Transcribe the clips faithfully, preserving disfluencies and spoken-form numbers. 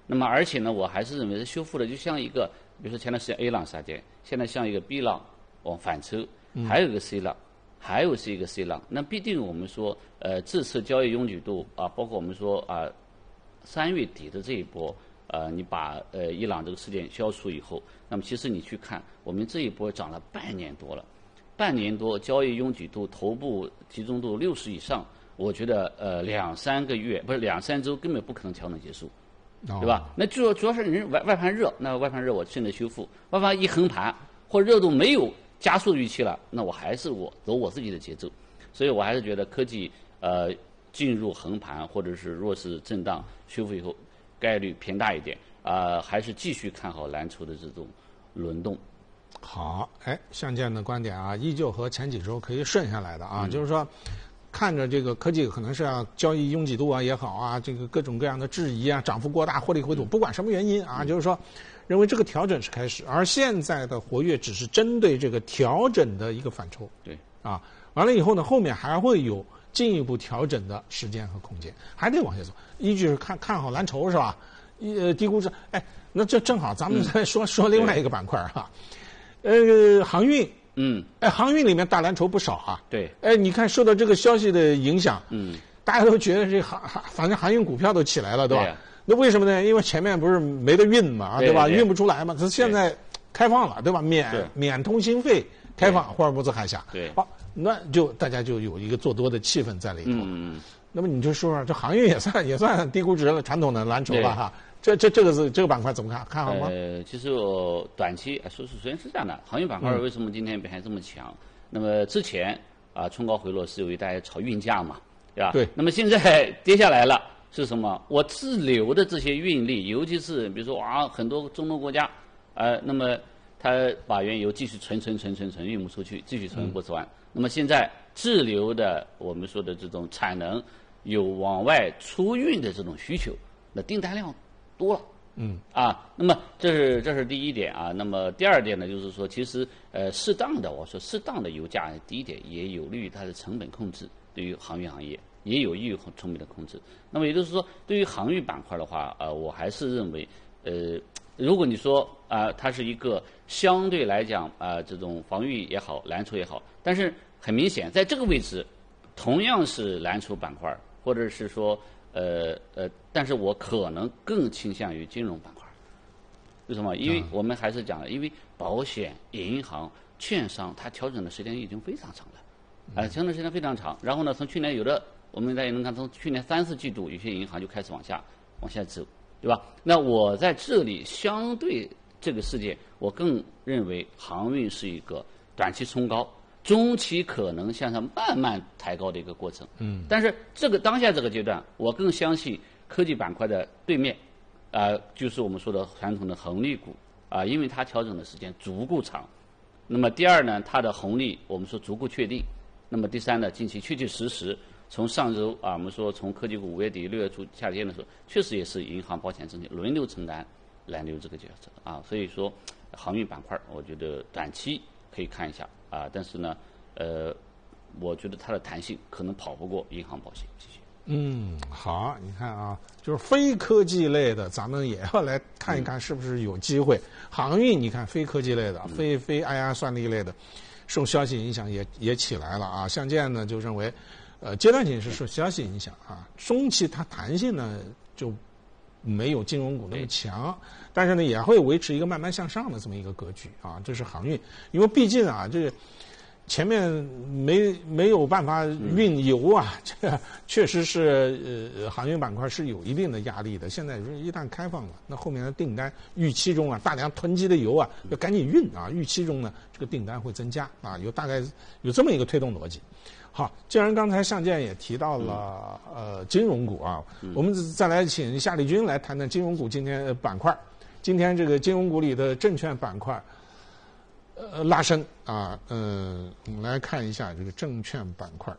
那么而且呢，我还是认为修复的就像一个，比如说前段时间 A 浪杀跌，现在像一个 B 浪往反抽，还有一个 C 浪。还有是一个 C 浪，那必定我们说，呃，这次交易拥挤度啊，包括我们说啊，三月底的这一波，呃，你把呃伊朗这个事件消除以后，那么其实你去看，我们这一波涨了半年多了，半年多交易拥挤度、头部集中度六十以上，我觉得呃两三个月不是两三周根本不可能调整结束，对吧？那主要主要是人外外盘热，那外盘热我现在修复，外盘一横盘或热度没有加速预期了，那我还是我走我自己的节奏，所以我还是觉得科技呃进入横盘或者是弱势震荡修复以后概率偏大一点啊、呃，还是继续看好蓝筹的这种轮动。 好，哎，向建的观点啊，依旧和前几周可以顺下来的啊，嗯、就是说，看着这个科技可能是要交易拥挤度啊也好啊，这个各种各样的质疑啊，涨幅过大，获利回吐，不管什么原因啊，嗯、就是说。认为这个调整是开始，而现在的活跃只是针对这个调整的一个反抽。 对， 啊，完了以后呢，后面还会有进一步调整的时间和空间，还得往下走。依据是看看好蓝筹是吧？呃，低估值，哎，那这正好咱们再说、嗯、说另外一个板块哈，呃，航运。 嗯。 哎，航运里面大蓝筹不少啊。 对。 哎，你看受到这个消息的影响， 嗯， 大家都觉得这航反正航运股票都起来了，对吧？ 对啊， 那为什么呢？因为前面不是没得运嘛，对吧？ 对对运不出来嘛。这现在开放了，对吧？免免通行费开放，霍尔木兹海峡。 对， 好，那就大家就有一个做多的气氛在里头。 嗯， 那么你就说说，这航运也算也算低估值了，传统的蓝筹了哈。这这这个是这个板块怎么看？看好吗？ 呃，其实我短期说是虽然是这样的，航运板块为什么今天表现这么强？嗯、那么之前啊冲高回落是由于大家炒运价嘛，对吧？ 对。 那么现在跌下来了。是什么？我滞留的这些运力，尤其是比如说啊，很多中东国家，呃，那么他把原油继续存存存存存运不出去，继续存波斯湾。嗯、那么现在滞留的我们说的这种产能有往外出运的这种需求，那订单量多了。 嗯。 啊，那么这是这是第一点啊。那么第二点呢，就是说，其实呃，适当的我说适当的油价低一点，也有利于它的成本控制，对于航运行业。也有益于成本的控制。那么也就是说，对于航运板块的话，呃，我还是认为，呃，如果你说啊、呃，它是一个相对来讲啊、呃，这种防御也好，蓝筹也好，但是很明显，在这个位置，同样是蓝筹板块，或者是说，呃呃，但是我可能更倾向于金融板块。为什么？因为我们还是讲了，因为保险、银行、券商，它调整的时间已经非常长了，啊、呃，调整时间非常长。然后呢，从去年有的。我们大家能看，从去年三四季度，有些银行就开始往下往下走，对吧？那我在这里相对这个事件，我更认为航运是一个短期冲高，中期可能向上慢慢抬高的一个过程。 嗯。 但是这个当下这个阶段，我更相信科技板块的对面，啊、呃，就是我们说的传统的红利股啊、呃，因为它调整的时间足够长。那么第二呢，它的红利我们说足够确定。那么第三呢，近期确确实实。从上周啊，我们说从科技股五月底六月初夏天的时候，确实也是银行、保险、证券轮流承担蓝筹这个角色啊，所以说航运板块，我觉得短期可以看一下啊，但是呢，呃，我觉得它的弹性可能跑不过银行、保险这些。 嗯，好，你看啊，就是非科技类的，咱们也要来看一看是不是有机会。嗯、航运，你看非科技类的，嗯、非非 I R 算力类的，受消息影响也也起来了啊。向建呢就认为。呃，阶段性是受消息影响啊，中期它弹性呢就没有金融股那么强，但是呢也会维持一个慢慢向上的这么一个格局啊，这是航运，因为毕竟啊这个前面没没有办法运油啊，嗯、这个确实是呃航运板块是有一定的压力的。现在一旦开放了，那后面的订单预期中啊大量囤积的油啊要赶紧运啊，预期中呢这个订单会增加啊，有大概有这么一个推动逻辑。好，既然刚才向建也提到了、嗯、呃金融股啊，嗯、我们再来请夏立军来谈谈金融股今天的板块。今天这个金融股里的证券板块，呃拉升啊，呃我们来看一下这个证券板块，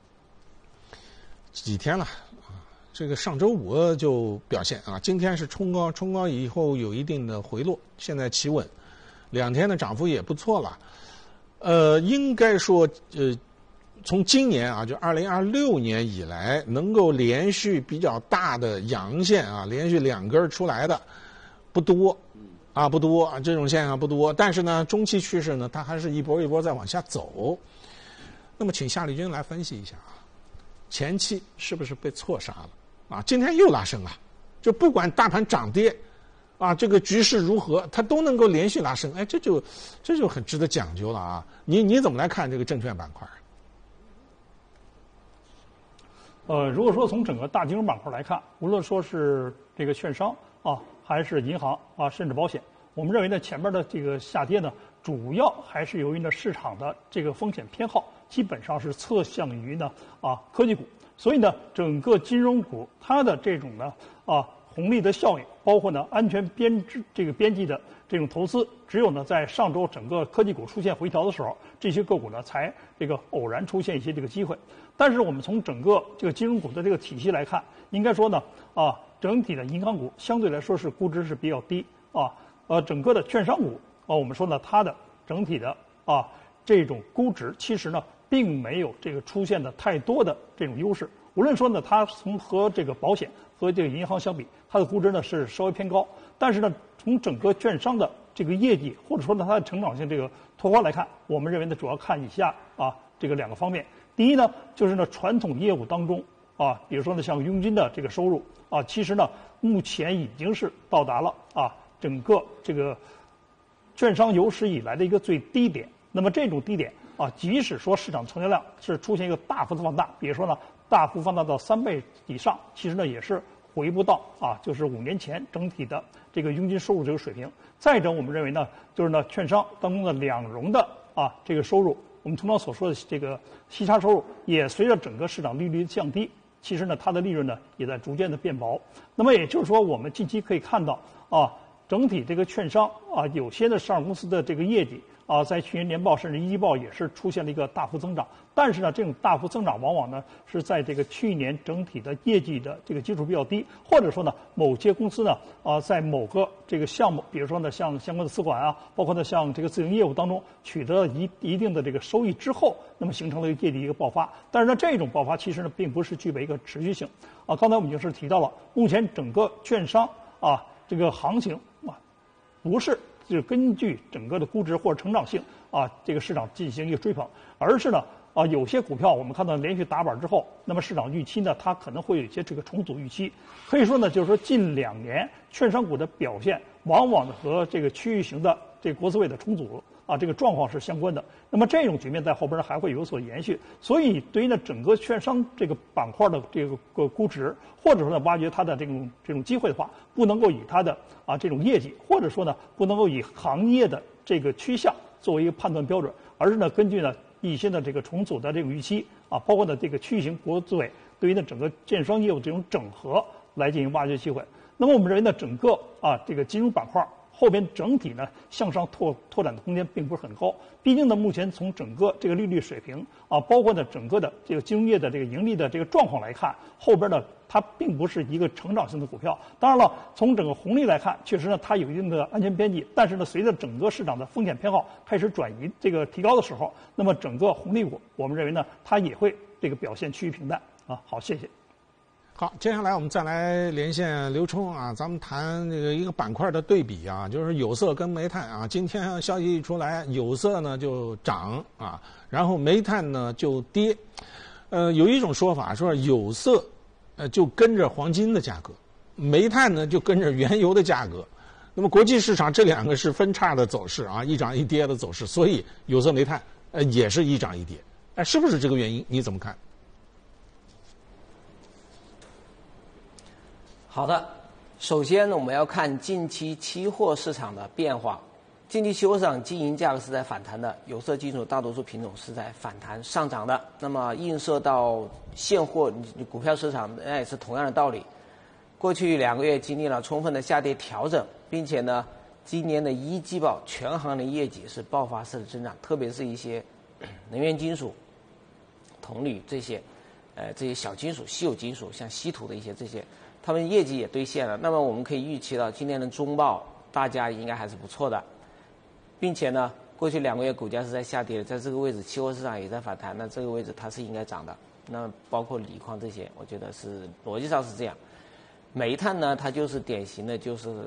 几天了啊，这个上周五就表现啊，今天是冲高，冲高以后有一定的回落，现在企稳，两天的涨幅也不错了，呃应该说呃。 从今年啊，就二零二六年以来，能够连续比较大的阳线啊，连续两根出来的不多，啊不多啊，这种现象不多。但是呢，中期趋势呢，它还是一波一波在往下走。那么，请夏立军来分析一下啊，前期是不是被错杀了啊？今天又拉升了，就不管大盘涨跌。啊，这个局势如何，它都能够连续拉升，哎，这就这就很值得讲究了啊！你你怎么来看这个证券板块？ 呃，如果说从整个大金融板块来看，无论说是这个券商啊，还是银行啊，甚至保险，我们认为呢，前面的这个下跌呢，主要还是由于呢市场的这个风险偏好基本上是侧向于呢啊科技股，所以呢，整个金融股它的这种呢啊。红利的效应，包括呢安全边际这个边际的这种投资，只有呢在上周整个科技股出现回调的时候，这些个股呢才这个偶然出现一些这个机会。但是我们从整个这个金融股的这个体系来看，应该说呢啊整体的银行股相对来说是估值是比较低啊，呃整个的券商股啊我们说呢它的整体的啊这种估值其实呢并没有这个出现的太多的这种优势。无论说呢，它从和这个保险和这个银行相比，它的估值呢是稍微偏高。但是呢，从整个券商的这个业绩或者说呢它的成长性这个拓宽来看，我们认为呢主要看以下啊这个两个方面。第一呢，就是呢传统业务当中啊，比如说呢像佣金的这个收入啊，其实呢目前已经是到达了啊整个这个券商有史以来的一个最低点。那么这种低点啊，即使说市场成交量是出现一个大幅的放大，比如说呢。大幅放大到三倍以上，其实呢也是回不到啊，就是五年前整体的这个佣金收入这个水平。再者，我们认为呢，就是呢券商当中的两融的啊这个收入，我们通常所说的这个息差收入，也随着整个市场利率降低，其实呢它的利润呢也在逐渐的变薄。那么也就是说，我们近期可以看到啊，整体这个券商啊有些的上市公司的这个业绩。啊，在去年年报甚至一季报也是出现了一个大幅增长，但是呢，这种大幅增长往往呢是在这个去年整体的业绩的这个基础比较低，或者说呢，某些公司呢啊，在某个这个项目，比如说呢，像相关的资管啊，包括呢像这个自营业务当中取得了一一定的这个收益之后，那么形成了一个业绩一个爆发。但是呢，这种爆发其实呢，并不是具备一个持续性。啊，刚才我们就是提到了，目前整个券商啊这个行情啊，不是。就是根据整个的估值或者成长性啊，这个市场进行一个追捧，而是呢啊有些股票我们看到连续打板之后，那么市场预期呢它可能会有一些这个重组预期，可以说呢就是说近两年券商股的表现往往和这个区域型的这个国资委的重组啊这个状况是相关的。那么这种局面在后边呢还会有所延续，所以对于呢整个券商这个板块的这个个估值，或者说呢挖掘它的这种这种机会的话，不能够以它的啊这种业绩，或者说呢不能够以行业的这个趋向作为一个判断标准，而是呢根据呢一些的这个重组的这种预期啊，包括呢这个区域型国资委对于呢整个券商业务这种整合来进行挖掘机会。那么我们认为呢整个啊这个金融板块。后边整体呢向上拓拓展的空间并不是很高，毕竟呢目前从整个这个利率水平啊，包括呢整个的这个金融业的这个盈利的这个状况来看，后边呢它并不是一个成长性的股票。当然了，从整个红利来看，确实呢它有一定的安全边际，但是呢随着整个市场的风险偏好开始转移这个提高的时候，那么整个红利股我们认为呢它也会这个表现趋于平淡啊。好，谢谢。 好，接下来我们再来连线刘冲啊，咱们谈这个一个板块的对比啊，就是有色跟煤炭啊。今天消息一出来，有色呢就涨啊，然后煤炭呢就跌。呃，有一种说法说有色呃就跟着黄金的价格，煤炭呢就跟着原油的价格。那么国际市场这两个是分叉的走势啊，一涨一跌的走势，所以有色煤炭呃也是一涨一跌。哎，是不是这个原因？你怎么看？ 好的，首先呢，我们要看近期期货市场的变化。近期期货市场金银价格是在反弹的，有色金属大多数品种是在反弹上涨的。那么映射到现货股票市场，那也是同样的道理。过去两个月经历了充分的下跌调整，并且呢，今年的一季报全行的业绩是爆发式的增长，特别是一些能源金属、铜铝这些，呃，这些小金属、稀有金属，像稀土的一些这些。他们业绩也兑现了，那么我们可以预期到今年的中报大家应该还是不错的，并且呢， 过去两个月股价是在下跌的，在这个位置期货市场也在反弹，那这个位置它是应该涨的。那包括锂矿这些，我觉得是逻辑上是这样。煤炭呢，它就是典型的就是